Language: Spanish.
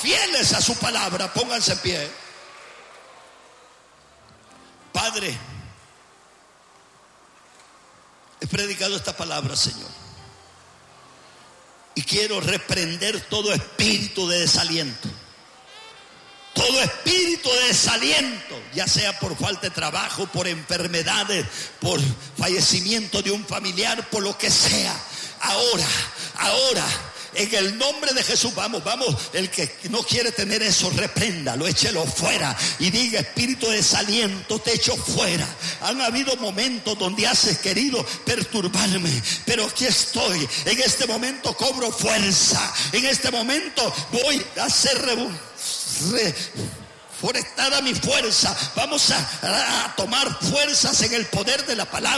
fieles a su palabra. Pónganse en pie. Padre, he predicado esta palabra, Señor, y quiero reprender todo espíritu de desaliento. Todo espíritu de desaliento, ya sea por falta de trabajo, por enfermedades, por fallecimiento de un familiar, por lo que sea. Ahora, en el nombre de Jesús, vamos, el que no quiere tener eso, repréndalo, échelo fuera y diga: espíritu de desaliento, te echo fuera. Han habido momentos donde has querido perturbarme, pero aquí estoy. En este momento cobro fuerza. En este momento voy a hacer reforestada mi fuerza. Vamos a tomar fuerzas en el poder de la palabra.